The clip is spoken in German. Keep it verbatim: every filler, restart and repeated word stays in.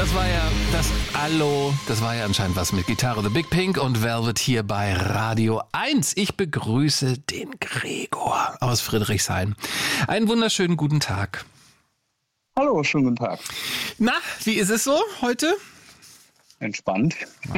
Das war ja das Allo, das war ja anscheinend was mit Gitarre. The Big Pink und Velvet hier bei Radio eins. Ich begrüße den Gregor aus Friedrichshain. Einen wunderschönen guten Tag. Hallo, schönen guten Tag. Na, wie ist es so heute? Entspannt.